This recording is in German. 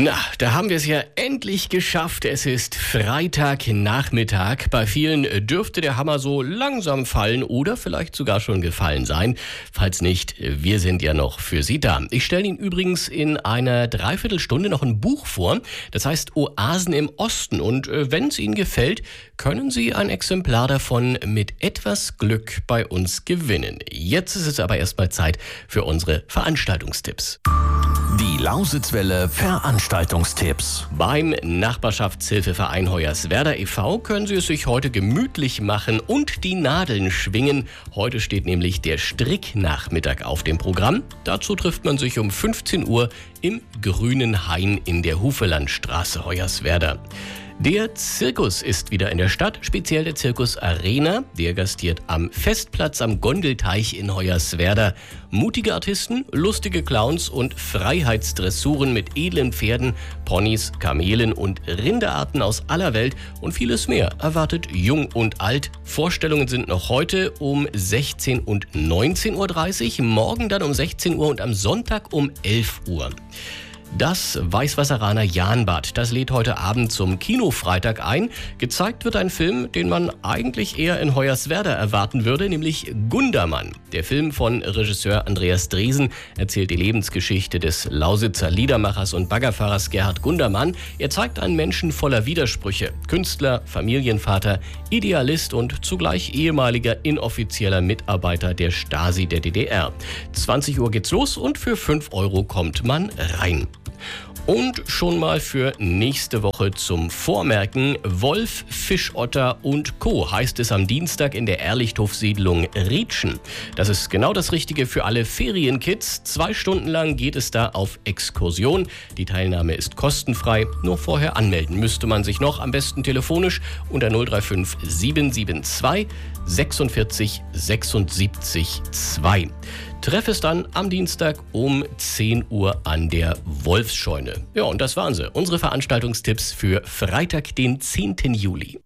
Na, da haben wir es ja endlich geschafft. Es ist Freitagnachmittag. Bei vielen dürfte der Hammer so langsam fallen oder vielleicht sogar schon gefallen sein. Falls nicht, wir sind ja noch für Sie da. Ich stelle Ihnen übrigens in einer Dreiviertelstunde noch ein Buch vor. Das heißt Oasen im Osten. Und wenn es Ihnen gefällt, können Sie ein Exemplar davon mit etwas Glück bei uns gewinnen. Jetzt ist es aber erstmal Zeit für unsere Veranstaltungstipps. Die Lausitzwelle Veranstaltungstipps. Beim Nachbarschaftshilfeverein Hoyerswerda e.V. können Sie es sich heute gemütlich machen und die Nadeln schwingen. Heute steht nämlich der Stricknachmittag auf dem Programm. Dazu trifft man sich um 15 Uhr im Grünen Hain in der Hufelandstraße Hoyerswerda. Der Zirkus ist wieder in der Stadt, speziell der Zirkus Arena. Der gastiert am Festplatz am Gondelteich in Hoyerswerda. Mutige Artisten, lustige Clowns und Freiheitsdressuren mit edlen Pferden, Ponys, Kamelen und Rinderarten aus aller Welt und vieles mehr erwartet Jung und Alt. Vorstellungen sind noch heute um 16 und 19.30 Uhr, morgen dann um 16 Uhr und am Sonntag um 11 Uhr. Das Weißwasseraner Jahnbad, das lädt heute Abend zum Kinofreitag ein. Gezeigt wird ein Film, den man eigentlich eher in Hoyerswerda erwarten würde, nämlich Gundermann. Der Film von Regisseur Andreas Dresen erzählt die Lebensgeschichte des Lausitzer Liedermachers und Baggerfahrers Gerhard Gundermann. Er zeigt einen Menschen voller Widersprüche. Künstler, Familienvater, Idealist und zugleich ehemaliger inoffizieller Mitarbeiter der Stasi der DDR. 20 Uhr geht's los und für 5 Euro kommt man rein. Und schon mal für nächste Woche zum Vormerken: Wolf, Fischotter und Co. heißt es am Dienstag in der Ehrlichthofsiedlung Rietschen. Das ist genau das Richtige für alle Ferienkids. 2 Stunden lang geht es da auf Exkursion. Die Teilnahme ist kostenfrei. Nur vorher anmelden müsste man sich noch, am besten telefonisch unter 035 772 46 76 2. Treff es dann am Dienstag um 10 Uhr an der Wolfsscheune. Ja, und das waren sie, unsere Veranstaltungstipps für Freitag, den 10. Juli.